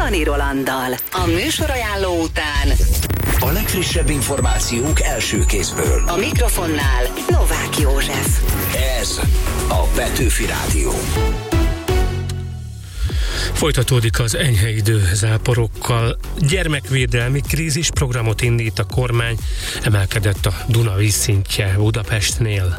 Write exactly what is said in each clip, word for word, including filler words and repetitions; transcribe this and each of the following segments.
Czani Rolanddal. A műsorajánló után a legfrissebb információk első kézből. A mikrofonnál Novák József. Ez a Petőfi Rádió. Folytatódik az enyhe idő záporokkal. Gyermekvédelmi krízisprogramot indít a kormány, emelkedett a Duna vízszintje Budapestnél.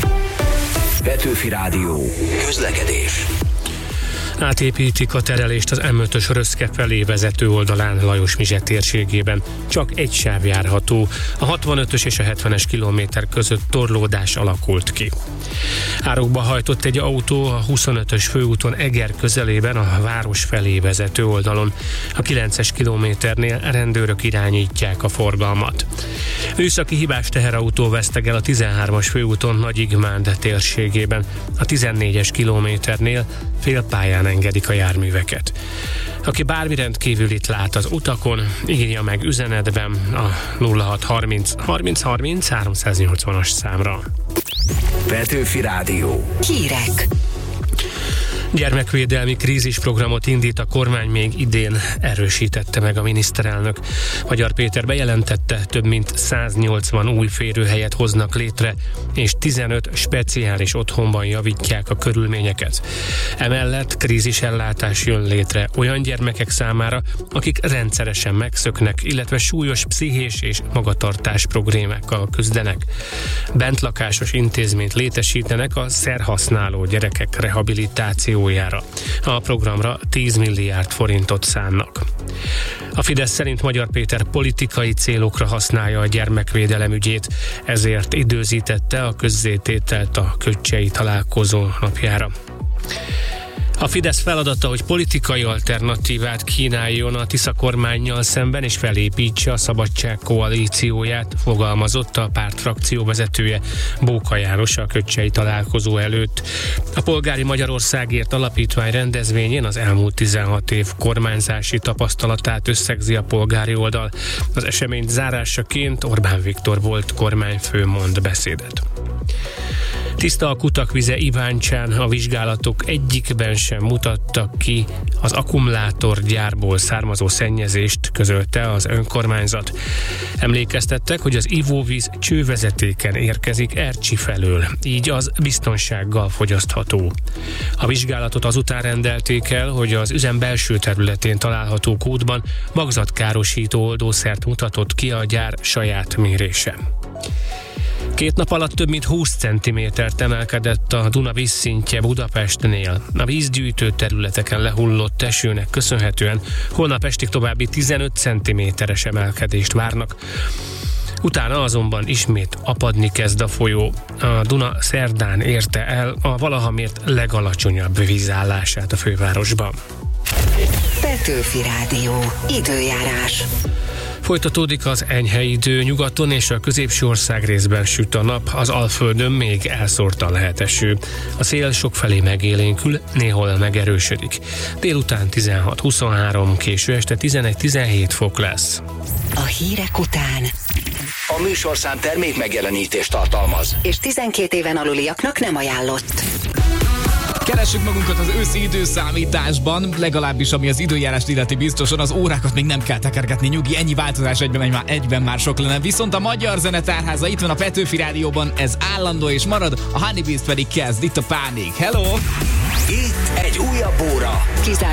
Petőfi Rádió. Közlekedés. Átépítik a terelést az em ötös Röszke felé vezető oldalán Lajos-Mizse térségében. Csak egy sáv járható. A hatvanötös és a hetvenes kilométer között torlódás alakult ki. Árokba hajtott egy autó a huszonötös főúton Eger közelében a város felé vezető oldalon. A kilences kilométernél rendőrök irányítják a forgalmat. Műszaki hibás teherautó vesztegel a tizenhármas főúton Nagyigmánd térségében. A tizennégyes kilométernél félpályán engedik a járműveket. Aki bármi rendkívülit lát az utakon, írja meg üzenetben a nulla hat harminc harminc harminc háromszáznyolcvanas számra. Petőfi Rádió. Hírek. Gyermekvédelmi krízisprogramot indít a kormány még idén, erősítette meg a miniszterelnök. Magyar Péter bejelentette, több mint száznyolcvan új férőhelyet hoznak létre, és tizenöt speciális otthonban javítják a körülményeket. Emellett krízisellátás jön létre olyan gyermekek számára, akik rendszeresen megszöknek, illetve súlyos pszichés és magatartás problémákkal küzdenek. Bentlakásos intézményt létesítenek a szerhasználó gyerekek rehabilitáció. A programra tíz milliárd forintot szánnak. A Fidesz szerint Magyar Péter politikai célokra használja a gyermekvédelem ügyét, ezért időzítette a közzétételt a kötcsei találkozó napjára. A Fidesz feladata, hogy politikai alternatívát kínáljon a Tisza kormánnyal szemben és felépítse a Szabadság koalícióját, fogalmazott a párt frakció vezetője, Bóka János a kötcsei találkozó előtt. A Polgári Magyarországért Alapítvány rendezvényén az elmúlt tizenhat év kormányzási tapasztalatát összegzi a polgári oldal. Az esemény zárásaként Orbán Viktor volt kormányfő mond beszédet. Tiszta a kutak vize Iváncsán, a vizsgálatok egyikben sem mutattak ki az akkumulátorgyárból származó szennyezést, közölte az önkormányzat. Emlékeztettek, hogy az ivóvíz csővezetéken érkezik Ercsi felől, így az biztonsággal fogyasztható. A vizsgálatot azután rendelték el, hogy az üzem belső területén található kódban magzatkárosító oldószert mutatott ki a gyár saját mérése. Két nap alatt több mint húsz centimétert emelkedett a Duna vízszintje Budapestnél. A vízgyűjtő területeken lehullott esőnek köszönhetően holnap estig további tizenöt centiméteres emelkedést várnak. Utána azonban ismét apadni kezd a folyó. A Duna szerdán érte el a valaha mért legalacsonyabb vízállását a fővárosban. Petőfi Rádió. Időjárás. Folytatódik az enyhe idő, nyugaton és a középső ország részben süt a nap, az Alföldön még elszórtan lehet eső. A szél sokfelé megélénkül, néhol megerősödik. Délután tizenhat huszonhárom, késő este tizenegy tizenhét fok lesz. A hírek után A műsorszám termék megjelenítést tartalmaz, és tizenkét éven aluliaknak nem ajánlott. Keressük magunkat az őszi időszámításban, legalábbis ami az időjárást illeti biztosan, az órákat még nem kell tekergetni, nyugi, ennyi változás egyben, már, egyben már sok lenne. Viszont a Magyar Zenetárháza itt van a Petőfi Rádióban, ez állandó és marad, a Honey Beast pedig kezd, itt a Pánik. Hello! itt egy újabb óra.